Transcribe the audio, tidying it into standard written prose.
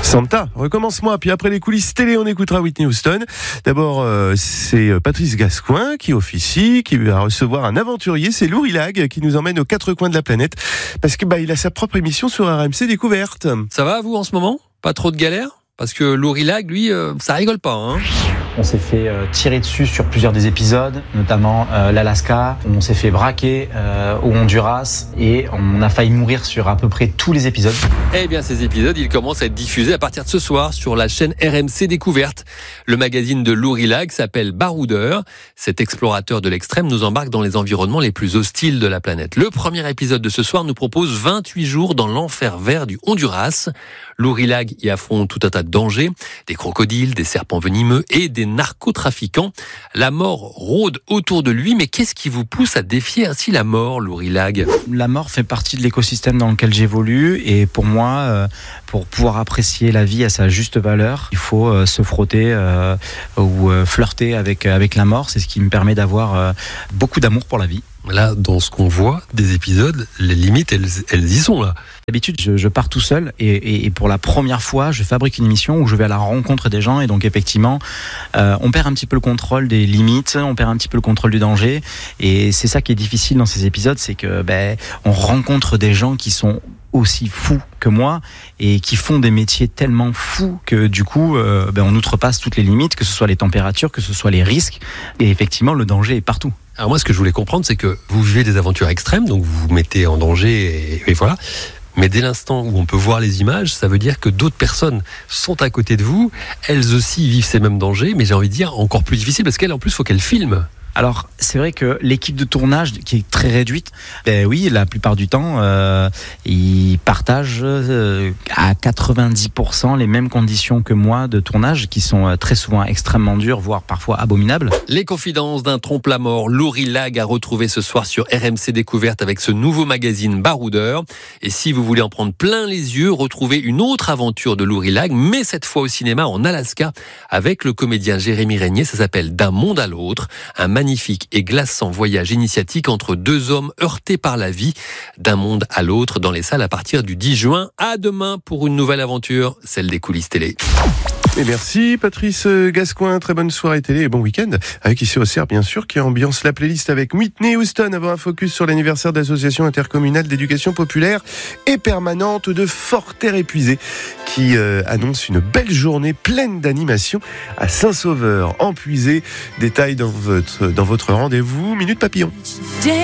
Santa, recommence-moi. Puis après les coulisses télé, on écoutera Whitney Houston. D'abord, c'est Patrice Gascoin qui officie, qui va recevoir un aventurier. C'est Louri Lag qui nous emmène aux quatre coins de la planète parce que il a sa propre émission sur RMC Découverte. Ça va vous en ce moment ? Pas trop de galères ? Parce que Louri Lag, lui, ça rigole pas, hein. On s'est fait tirer dessus sur plusieurs des épisodes, notamment l'Alaska. On s'est fait braquer au Honduras et on a failli mourir sur à peu près tous les épisodes. Eh bien, ces épisodes, ils commencent à être diffusés à partir de ce soir sur la chaîne RMC Découverte. Le magazine de Louri Lag s'appelle Baroudeur. Cet explorateur de l'extrême nous embarque dans les environnements les plus hostiles de la planète. Le premier épisode de ce soir nous propose 28 jours dans l'enfer vert du Honduras. Louri Lag y affronte tout un tas de dangers, des crocodiles, des serpents venimeux et des narcotrafiquants. La mort rôde autour de lui, mais qu'est-ce qui vous pousse à défier ainsi la mort, Louri Lag ? La mort fait partie de l'écosystème dans lequel j'évolue et pour moi, pour pouvoir apprécier la vie à sa juste valeur, il faut se frotter ou flirter avec la mort. C'est ce qui me permet d'avoir beaucoup d'amour pour la vie. Là, dans ce qu'on voit des épisodes, les limites, elles y sont là. D'habitude, je pars tout seul et pour la première fois, je fabrique une émission où je vais à la rencontre des gens et donc effectivement, on perd un petit peu le contrôle des limites, on perd un petit peu le contrôle du danger et c'est ça qui est difficile dans ces épisodes, c'est que on rencontre des gens qui sont aussi fous que moi et qui font des métiers tellement fous que du coup on outrepasse toutes les limites, que ce soit les températures, que ce soit les risques et effectivement le danger est partout. Alors moi ce que je voulais comprendre c'est que vous vivez des aventures extrêmes, donc vous vous mettez en danger et voilà. Mais dès l'instant où on peut voir les images, ça veut dire que d'autres personnes sont à côté de vous, elles aussi vivent ces mêmes dangers, mais j'ai envie de dire encore plus difficile parce qu'elles en plus il faut qu'elles filment. Alors, c'est vrai que l'équipe de tournage, qui est très réduite, oui, la plupart du temps, ils partagent à 90% les mêmes conditions que moi de tournage, qui sont très souvent extrêmement dures, voire parfois abominables. Les confidences d'un trompe-la-mort, Louri Lag à retrouver ce soir sur RMC Découverte avec ce nouveau magazine Baroudeur. Et si vous voulez en prendre plein les yeux, retrouvez une autre aventure de Louri Lag, mais cette fois au cinéma en Alaska, avec le comédien Jérémy Régnier. Ça s'appelle D'un monde à l'autre, un magnifique et glaçant voyage initiatique entre deux hommes heurtés par la vie, d'un monde à l'autre dans les salles à partir du 10 juin. À demain pour une nouvelle aventure, celle des coulisses télé. Et merci Patrice Gascoin, très bonne soirée télé et bon week-end avec ici au CERF bien sûr qui ambiance la playlist avec Whitney Houston avant un focus sur l'anniversaire de l'association intercommunale d'éducation populaire et permanente de Fort-Terre épuisée qui annonce une belle journée pleine d'animation à Saint-Sauveur en Puisée. Détail dans votre rendez-vous Minute Papillon.